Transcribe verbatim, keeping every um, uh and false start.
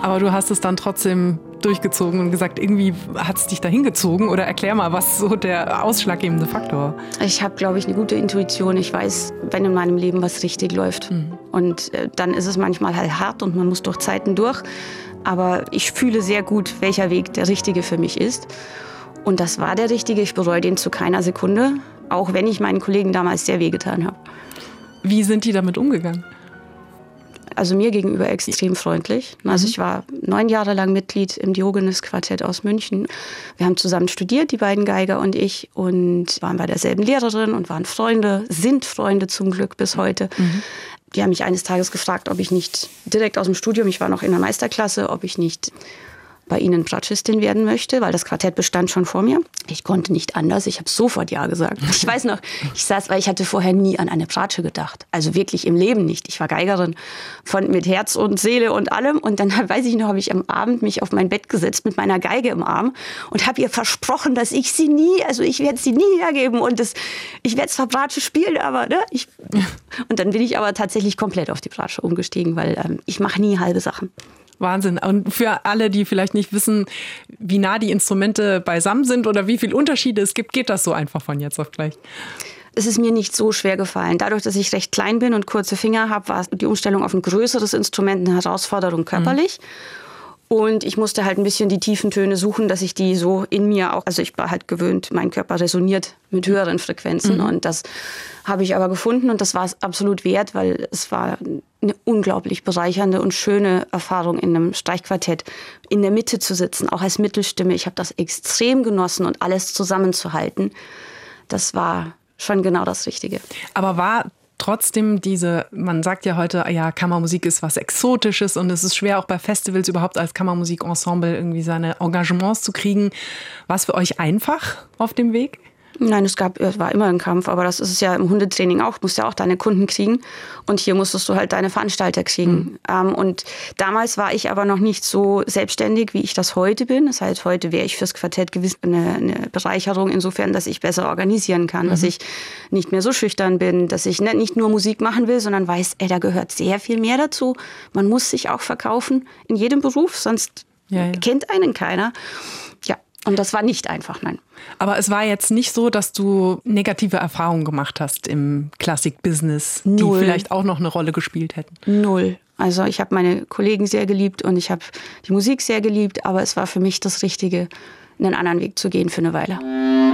Aber du hast es dann trotzdem durchgezogen und gesagt, irgendwie hat es dich dahin gezogen. Oder erklär mal, was so der ausschlaggebende Faktor war. Ich habe, glaube ich, eine gute Intuition. Ich weiß, wenn in meinem Leben was richtig läuft. Mhm. Und äh, dann ist es manchmal halt hart und man muss durch Zeiten durch. Aber ich fühle sehr gut, welcher Weg der richtige für mich ist. Und das war der richtige. Ich bereue den zu keiner Sekunde. Auch wenn ich meinen Kollegen damals sehr wehgetan habe. Wie sind die damit umgegangen? Also mir gegenüber extrem freundlich. Also ich war neun Jahre lang Mitglied im Diogenes-Quartett aus München. Wir haben zusammen studiert, die beiden Geiger und ich, und waren bei derselben Lehrerin und waren Freunde, sind Freunde zum Glück bis heute. Mhm. Die haben mich eines Tages gefragt, ob ich nicht direkt aus dem Studium, ich war noch in der Meisterklasse, ob ich nicht bei ihnen Bratschistin werden möchte, weil das Quartett bestand schon vor mir. Ich konnte nicht anders, ich habe sofort Ja gesagt. Ich weiß noch, ich saß, weil ich hatte vorher nie an eine Bratsche gedacht. Also wirklich im Leben nicht. Ich war Geigerin von, mit Herz und Seele und allem. Und dann, weiß ich noch, habe ich am Abend mich auf mein Bett gesetzt mit meiner Geige im Arm und habe ihr versprochen, dass ich sie nie, also ich werde sie nie hergeben und das, ich werde zwar Bratsche spielen, aber ne, ich. Und dann bin ich aber tatsächlich komplett auf die Bratsche umgestiegen, weil ähm, ich mache nie halbe Sachen. Wahnsinn. Und für alle, die vielleicht nicht wissen, wie nah die Instrumente beisammen sind oder wie viele Unterschiede es gibt, geht das so einfach von jetzt auf gleich? Es ist mir nicht so schwer gefallen. Dadurch, dass ich recht klein bin und kurze Finger habe, war die Umstellung auf ein größeres Instrument eine Herausforderung körperlich. Mhm. Und ich musste halt ein bisschen die tiefen Töne suchen, dass ich die so in mir auch, also ich war halt gewöhnt, mein Körper resoniert mit höheren Frequenzen. Mhm. Und das habe ich aber gefunden und das war es absolut wert, weil es war eine unglaublich bereichernde und schöne Erfahrung, in einem Streichquartett in der Mitte zu sitzen, auch als Mittelstimme. Ich habe das extrem genossen und alles zusammenzuhalten. Das war schon genau das Richtige. Aber war trotzdem diese, man sagt ja heute, ja, Kammermusik ist was Exotisches und es ist schwer auch bei Festivals überhaupt als Kammermusikensemble irgendwie seine Engagements zu kriegen. War es für euch einfach auf dem Weg? Nein, es gab, es war immer ein Kampf, aber das ist es ja im Hundetraining auch. Du musst ja auch deine Kunden kriegen und hier musstest du halt deine Veranstalter kriegen. Mhm. Ähm, und damals war ich aber noch nicht so selbstständig, wie ich das heute bin. Das heißt, heute wäre ich fürs Quartett gewiss eine, eine Bereicherung insofern, dass ich besser organisieren kann, mhm. dass ich nicht mehr so schüchtern bin, dass ich nicht nur Musik machen will, sondern weiß, ey, da gehört sehr viel mehr dazu. Man muss sich auch verkaufen in jedem Beruf, sonst ja, ja. kennt einen keiner. Ja. Und das war nicht einfach, nein. Aber es war jetzt nicht so, dass du negative Erfahrungen gemacht hast im Klassik-Business, die Null. Vielleicht auch noch eine Rolle gespielt hätten? Null. Also ich habe meine Kollegen sehr geliebt und ich habe die Musik sehr geliebt, aber es war für mich das Richtige, einen anderen Weg zu gehen für eine Weile.